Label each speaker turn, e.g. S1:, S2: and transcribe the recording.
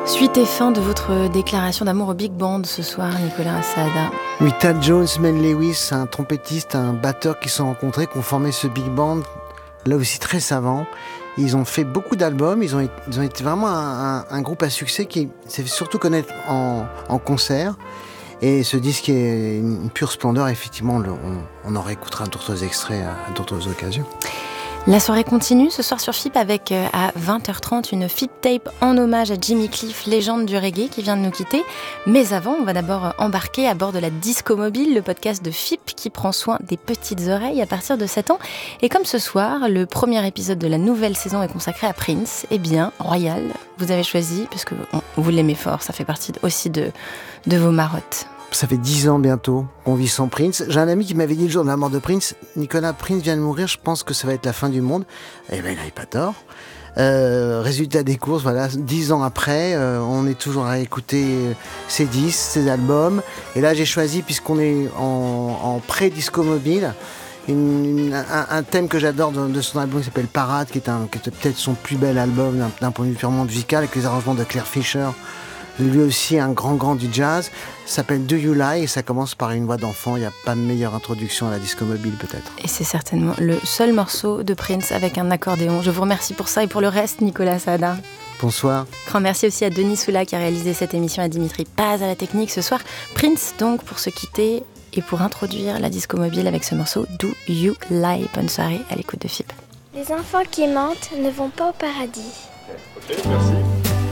S1: Suite et fin de votre déclaration d'amour au Big Band ce soir, Nicolas Saada.
S2: Oui, Thad Jones, Mel Lewis, un trompettiste, un batteur qui se sont rencontrés, qui ont formé ce Big Band, là aussi très savant. Ils ont fait beaucoup d'albums, ils ont été vraiment un groupe à succès qui s'est fait surtout connaître en concert. Et ce disque est une pure splendeur, effectivement, on en réécoutera d'autres extraits à d'autres occasions.
S1: La soirée continue ce soir sur FIP avec à 20h30 une FIP tape en hommage à Jimmy Cliff, légende du reggae qui vient de nous quitter. Mais avant, on va d'abord embarquer à bord de la Disco Mobile, le podcast de FIP qui prend soin des petites oreilles à partir de 7 ans. Et comme ce soir, le premier épisode de la nouvelle saison est consacré à Prince, eh bien, Royal, vous avez choisi, parce que vous l'aimez fort, ça fait partie aussi de vos marottes.
S2: Ça fait 10 ans bientôt qu'on vit sans Prince. J'ai un ami qui m'avait dit le jour de la mort de Prince, Nicolas, Prince vient de mourir, je pense que ça va être la fin du monde. Eh bien, il n'avait pas tort. Résultat des courses, voilà, 10 ans après, on est toujours à écouter ses disques, ses albums. Et là, j'ai choisi, puisqu'on est en pré-disco mobile, un thème que j'adore de son album qui s'appelle Parade, qui est peut-être son plus bel album d'un point de vue purement musical, avec les arrangements de Claire Fischer. Lui aussi un grand du jazz, ça s'appelle Do You Lie et ça commence par une voix d'enfant. Il n'y a pas de meilleure introduction à la disco mobile peut-être.
S1: Et c'est certainement le seul morceau de Prince avec un accordéon. Je vous remercie pour ça et pour le reste, Nicolas Saada.
S2: Bonsoir.
S1: Grand merci aussi à Denis Soula qui a réalisé cette émission, à Dimitri Paz à la technique ce soir. Prince donc pour se quitter et pour introduire la disco mobile avec ce morceau Do You Lie. Bonne soirée à l'écoute de FIP.
S3: Les enfants qui mentent ne vont pas au paradis.
S4: Ok, merci.